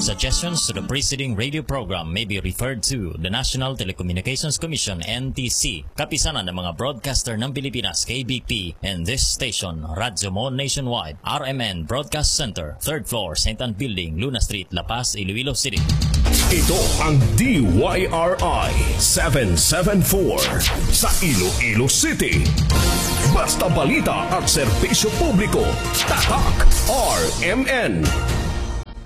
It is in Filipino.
Suggestions to the preceding radio program may be referred to the National Telecommunications Commission NTC, kapisanan ng mga broadcaster ng Pilipinas KBP, and this station, Radyo Mon Nationwide, RMN Broadcast Center, 3rd floor, St. Anne Building, Luna Street, La Paz, Iloilo City. Ito ang DYRI 774 sa Iloilo City. Basta balita at serbisyo publiko, tatak RMN.